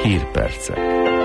Hírpercek.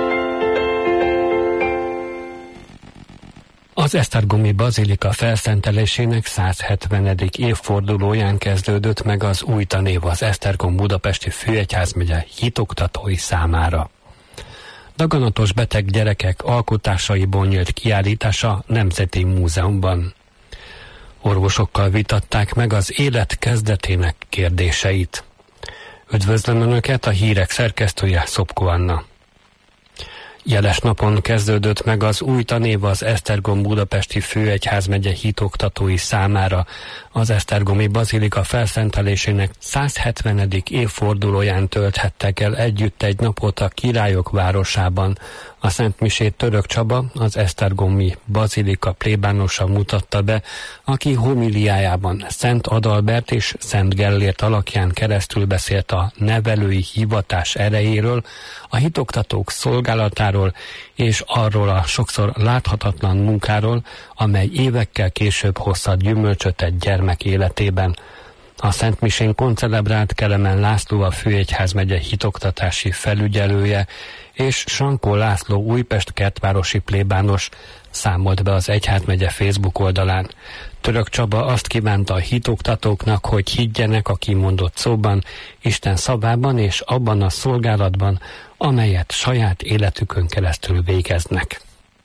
Az esztergomi bazilika felszentelésének 170. évfordulóján kezdődött meg az új tanév az Esztergom budapesti főegyházmegye hitoktatói számára. Daganatos beteg gyerekek alkotásaiból nyílt kiállítása Nemzeti Múzeumban. Orvosokkal vitatták meg az élet kezdetének kérdéseit. Üdvözlöm Önöket, a hírek szerkesztője Szopko Anna. Jeles napon kezdődött meg az új tanév az Esztergom budapesti főegyházmegye hitoktatói számára. Az esztergomi bazilika felszentelésének 170. évfordulóján tölthettek el együtt egy napot a Királyok városában. A szentmisét Török Csaba, az esztergomi bazilika plébánosa mutatta be, aki homiliájában Szent Adalbert és Szent Gellért alakján keresztül beszélt a nevelői hivatás erejéről, a hitoktatók szolgálatáról és arról a sokszor láthatatlan munkáról, amely évekkel később hozhat gyümölcsöt egy gyermek életében. A szentmisén koncelebrált Kelemen László, a főegyházmegye hitoktatási felügyelője, és Sankó László újpest kertvárosi plébános számolt be az egyházmegye Facebook oldalán. Török Csaba azt kívánta a hitoktatóknak, hogy higgyenek a kimondott szóban, Isten szavában és abban a szolgálatban, amelyet saját életükön keresztül végeznek.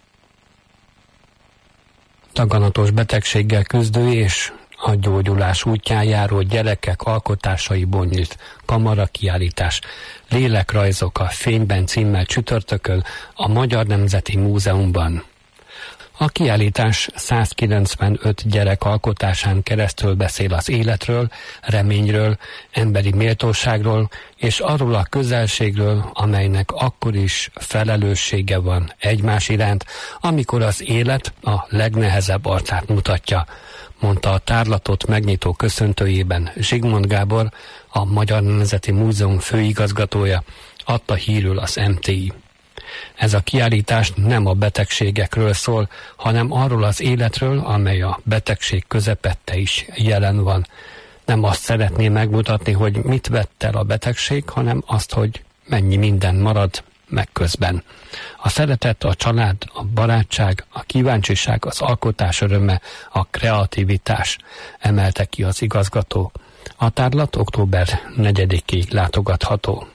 Daganatos betegséggel küzdő és a gyógyulás útján járó gyerekek alkotásaiból nyílt kamarakiállítás Lélekrajzok a fényben címmel csütörtökön a Magyar Nemzeti Múzeumban. A kiállítás 195 gyerek alkotásán keresztül beszél az életről, reményről, emberi méltóságról és arról a közelségről, amelynek akkor is felelőssége van egymás iránt, amikor az élet a legnehezebb arcát mutatja, mondta a tárlatot megnyitó köszöntőjében Zsigmond Gábor, a Magyar Nemzeti Múzeum főigazgatója, adta hírül az MTI. Ez a kiállítás nem a betegségekről szól, hanem arról az életről, amely a betegség közepette is jelen van. Nem azt szeretné megmutatni, hogy mit vett el a betegség, hanem azt, hogy mennyi minden marad meg közben. A szeretet, a család, a barátság, a kíváncsiság, az alkotás öröme, a kreativitás, emelte ki az igazgató. A tárlat október 4-ig látogatható.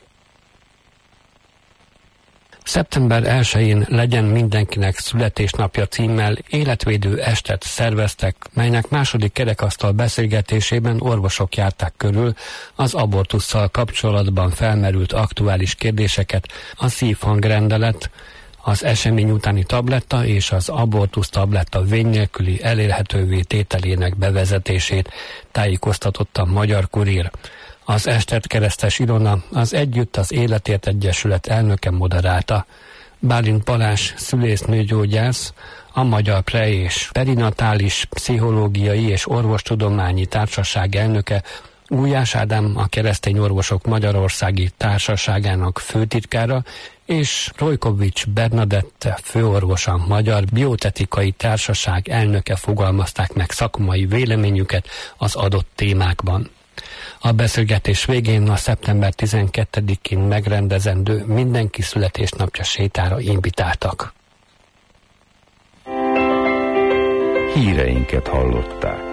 Szeptember 1-én legyen mindenkinek születésnapja címmel életvédő estet szerveztek, melynek második kerekasztal beszélgetésében orvosok járták körül az abortusszal kapcsolatban felmerült aktuális kérdéseket, a szívhangrendelet, az esemény utáni tabletta és az abortusz tabletta vény nélküli elérhetővé tételének bevezetését, tájékoztatott a Magyar Kurír. Az estet Keresztes Ilona, az Együtt az Életért Egyesület elnöke moderálta. Bálint Balázs szülésznőgyógyász, a Magyar Pre- és Perinatális Pszichológiai és Orvostudományi Társaság elnöke, Gulyás Ádám, a Keresztény Orvosok Magyarországi Társaságának főtitkára, és Rojkovics Bernadette főorvos, a Magyar Biotetikai Társaság elnöke fogalmazták meg szakmai véleményüket az adott témákban. A beszélgetés végén a szeptember 12-én megrendezendő mindenki születésnapja sétára invitáltak. Híreinket hallották.